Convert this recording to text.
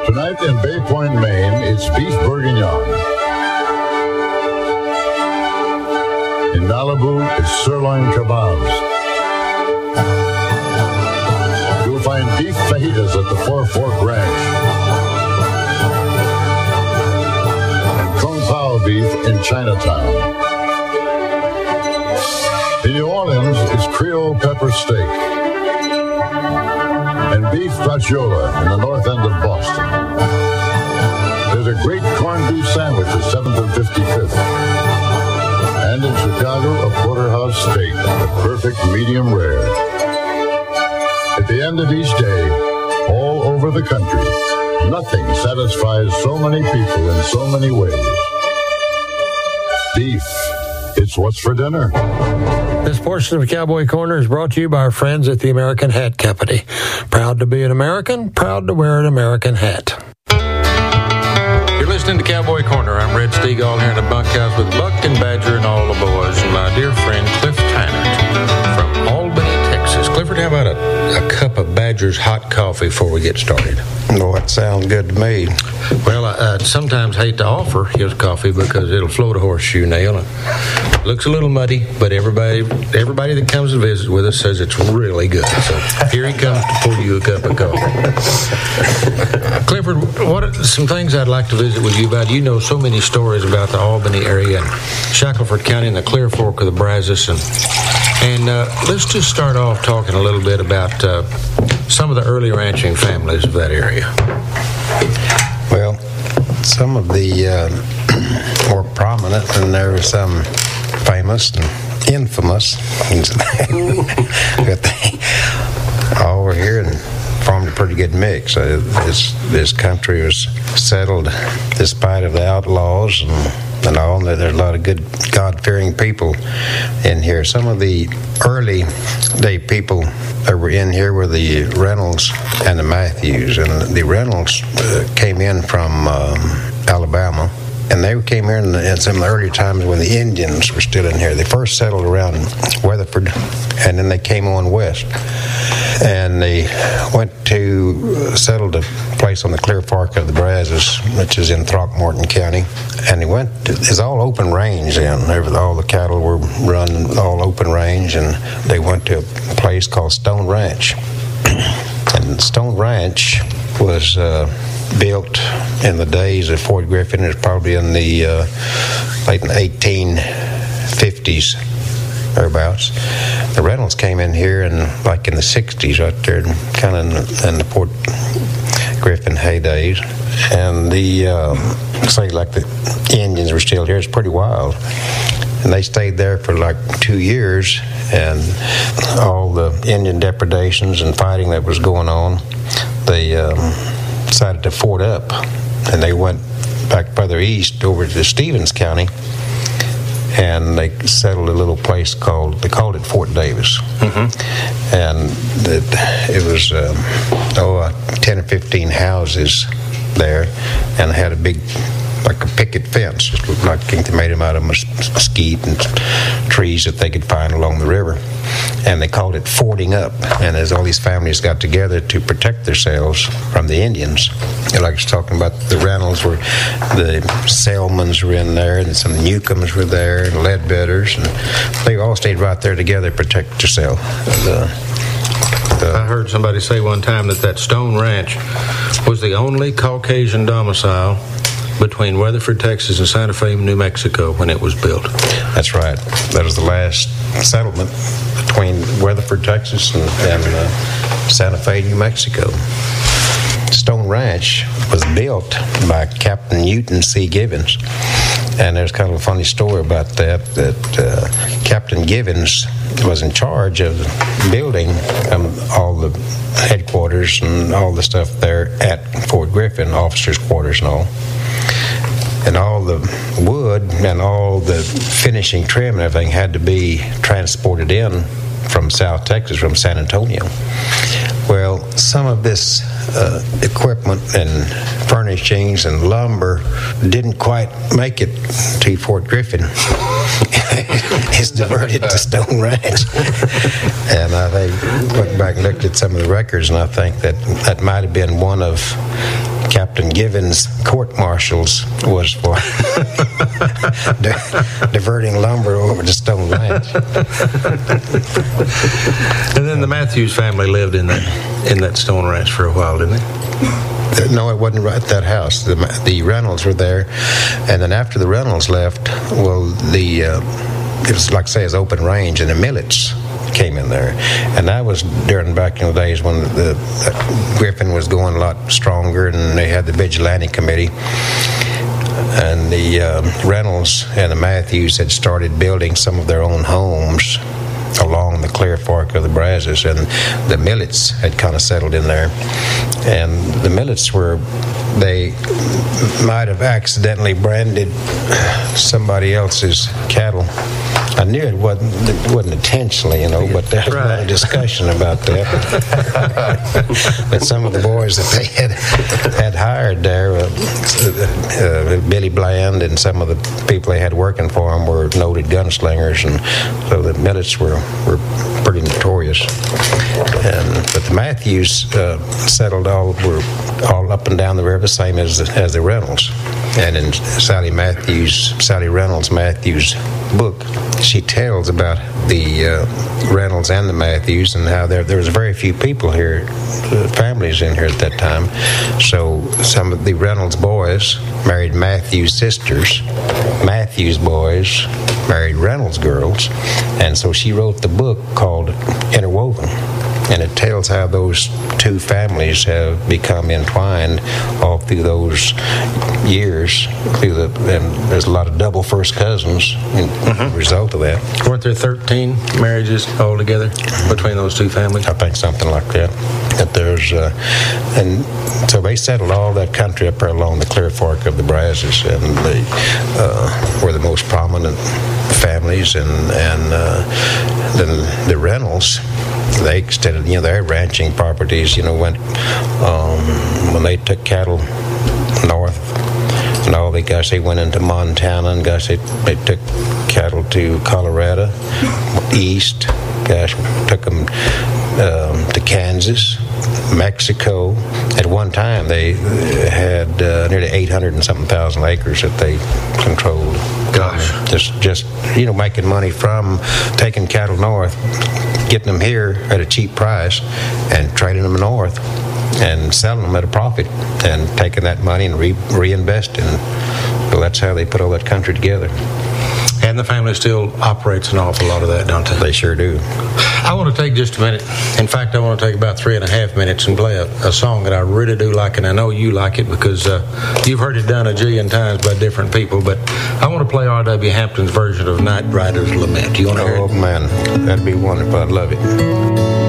Tonight in Bay Point, Maine, it's beef bourguignon. In Malibu, it's sirloin kebabs. You'll find beef fajitas at the Four Fork Ranch. And Kung Pao beef in Chinatown. In New Orleans, it's Creole pepper steak. And beef braciola in the north end of Boston. There's a great corned beef sandwich at 7th and 55th. And in Chicago, a porterhouse steak, the perfect medium rare. At the end of each day, all over the country, nothing satisfies so many people in so many ways. Beef. It's what's for dinner. This portion of Cowboy Corner is brought to you by our friends at the American Hat Company. Proud to be an American, proud to wear an American hat. You're listening to Cowboy Corner. I'm Red Steagall here in the bunkhouse with Buck and Badger and all the boys, and my dear friend Cliff Tannert from Albany, Texas. Clifford, how about a cup of Badger's hot coffee before we get started? No, that sounds good to me. Well, I sometimes hate to offer his coffee because it'll float a horseshoe nail. It looks a little muddy, but everybody that comes to visit with us says it's really good. So here he comes to pour you a cup of coffee. Clifford, what are some things I'd like to visit with you about? You know so many stories about the Albany area and Shackelford County and the Clear Fork of the Brazos. And let's just start off talking a little bit about some of the early ranching families of that area. Well, some of the more prominent, and there are some famous and infamous, but they all were here and formed a pretty good mix. This country was settled despite of the outlaws and all. And there's a lot of good God-fearing people in here. Some of the early day people that were in here were the Reynolds and the Matthews. And the Reynolds came in from Alabama. And they came here in some of the early times when the Indians were still in here. They first settled around Weatherford, and then they came on west. And they went to settle a place on the Clear Fork of the Brazos, which is in Throckmorton County. And they went it's all open range then. All the cattle were run all open range, and they went to a place called Stone Ranch. And Stone Ranch was built in the days of Fort Griffin. It was probably in the late 1850s, thereabouts. The Reynolds came in here in the 60s, right there, kind of in the Fort Griffin heydays. And the Indians were still here. It's pretty wild. And they stayed there for 2 years, and all the Indian depredations and fighting that was going on, they decided to fort up, and they went back further east over to Stevens County, and they settled a little place they called it Fort Davis. Mm-hmm. And it was 10 or 15 houses there, and had a big, like a picket fence. It looked like they made them out of mesquite and trees that they could find along the river. And they called it forting up. And as all these families got together to protect themselves from the Indians, like I was talking about, the Reynolds the Selmans were in there, and some Newcombs were there, and Ledbetters, and they all stayed right there together to protect themselves. I heard somebody say one time that Stone Ranch was the only Caucasian domicile between Weatherford, Texas, and Santa Fe, New Mexico, when it was built. That's right. That was the last settlement between Weatherford, Texas, and Santa Fe, New Mexico. Stone Ranch was built by Captain Newton C. Givens. And there's kind of a funny story about that Captain Givens was in charge of building all the headquarters and all the stuff there at Fort Griffin, officers' quarters and all. And all the wood and all the finishing trim and everything had to be transported in from South Texas, from San Antonio. Well, some of this equipment and furnishings and lumber didn't quite make it to Fort Griffin. It's diverted to Stone Ranch. And I went back and looked at some of the records, and I think that might have been one of Captain Givens' court-martials was for diverting lumber over to Stone Ranch. And then the Matthews family lived in that Stone Ranch for a while, didn't they? No, it wasn't at that house. The Reynolds were there, and then after the Reynolds left, well, it was like say, it's open range, and the Millets came in there, and that was during back in the days when the Griffin was going a lot stronger, and they had the vigilante committee, and the Reynolds and the Matthews had started building some of their own homes along the Clear Fork of the Brazos, and the Millets had kind of settled in there, and the Millets they might have accidentally branded somebody else's cattle. I knew it wasn't intentionally, but there was a lot of discussion about that. But some of the boys that they had hired there, Billy Bland and some of the people they had working for them were noted gunslingers, and so the Millets were pretty notorious. But the Matthews were all up and down the river, same as the Reynolds. And in Sally Reynolds Matthews' book, she tells about the Reynolds and the Matthews and how there was very few people here, families in here at that time. So some of the Reynolds boys married Matthews' sisters. Matthews boys married Reynolds girls. And so she wrote the book called Interwoven. And it tells how those two families have become entwined all through those years. And there's a lot of double first cousins in the result of that. Weren't there 13 marriages altogether between those two families? I think something like that. And so they settled all that country up there along the Clear Fork of the Brazos, and they were the most prominent families. And then the Reynolds, they extended, their ranching properties, went, when they took cattle north, and all they went into Montana, and they took cattle to Colorado, east, took them to Kansas, Mexico. At one time, they had nearly 800 and something thousand acres that they controlled. Gosh. Just making money from taking cattle north, getting them here at a cheap price, and trading them north, and selling them at a profit, and taking that money and reinvesting. So that's how they put all that country together. And the family still operates an awful lot of that, don't they? They sure do. I want to take just a minute. In fact, I want to take about 3.5 minutes and play a song that I really do like, and I know you like it because you've heard it done a jillion times by different people, but I want to play R.W. Hampton's version of Night Rider's Lament. Do you want to hear it? Oh, man. That'd be wonderful. I'd love it.